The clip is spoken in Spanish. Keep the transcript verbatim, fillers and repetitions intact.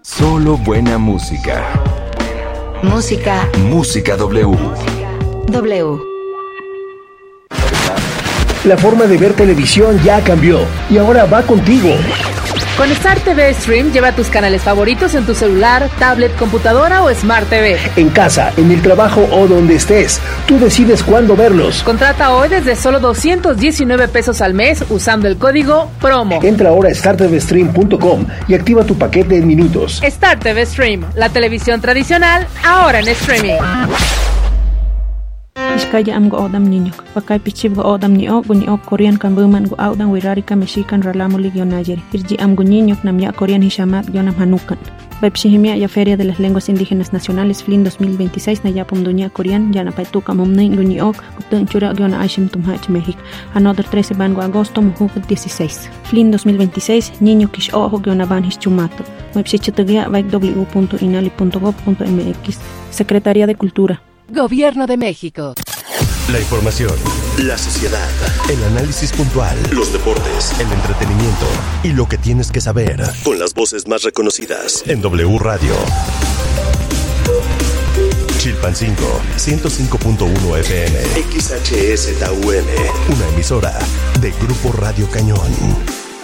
Solo buena música. Música. Música W. W. La forma de ver televisión ya cambió y ahora va contigo. Con Star T V Stream lleva tus canales favoritos en tu celular, tablet, computadora o Smart T V. En casa, en el trabajo o donde estés, tú decides cuándo verlos. Contrata hoy desde solo doscientos diecinueve pesos al mes usando el código PROMO. Entra ahora a star t v stream punto com y activa tu paquete en minutos. Star T V Stream, la televisión tradicional, ahora en streaming. Iskaya am go odam niño. Pakai pichib go odam ni o guni o Korean kan buman go audan wirarika mexican ralamuli gyonayer. Irji am go niño nam ya Korean hishamat gyonam hanukan. Bepshihimia ya Feria de las Lenguas Indígenas Nacionales F L I N dos mil veintiséis na yapum dunia Korean ya na paituka momnei guni ok gutun chura gyona aishim tumhach México. Another trece bango agosto mujuk dieciséis. F L I N dos mil veintiséis niño kish ojo gyona ban hischumato. Webshichitagia vaik w punto inali punto gov punto m x. Secretaría de Cultura. Gobierno de México. La información, la sociedad, el análisis puntual, los deportes, el entretenimiento y lo que tienes que saber con las voces más reconocidas en W Radio. Chilpancingo, ciento cinco punto uno F M, X H S T U M, una emisora de Grupo Radio Cañón.